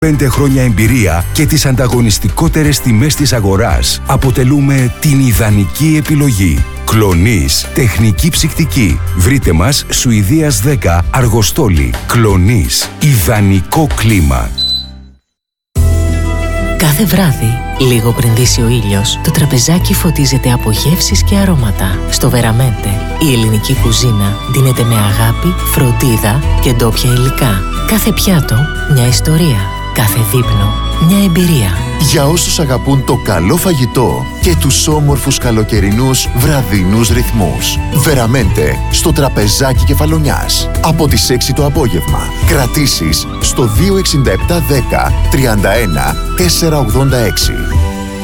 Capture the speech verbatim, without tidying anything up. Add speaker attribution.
Speaker 1: Πέντε χρόνια εμπειρία και τις ανταγωνιστικότερες τιμές της αγοράς. Αποτελούμε την ιδανική επιλογή. Κλονής, τεχνική ψυκτική. Βρείτε μας Σουηδίας δέκα, Αργοστόλη. Κλονής, ιδανικό κλίμα.
Speaker 2: Κάθε βράδυ, λίγο πριν δύσει ο ήλιος, το τραπεζάκι φωτίζεται από γεύσεις και αρώματα. Στο Βεραμέντε, η ελληνική κουζίνα δίνεται με αγάπη, φροντίδα και ντόπια υλικά. Κάθε πιάτο, μια ιστορία. Κάθε δείπνο, μια εμπειρία.
Speaker 3: Για όσους αγαπούν το καλό φαγητό και τους όμορφους καλοκαιρινούς βραδινούς ρυθμούς. Βεραμέντε, στο τραπεζάκι Κεφαλονιάς. Από τις έξι το απόγευμα. Κρατήσεις στο δύο έξι επτά ένα μηδέν τριάντα ένα τετρακόσια ογδόντα έξι.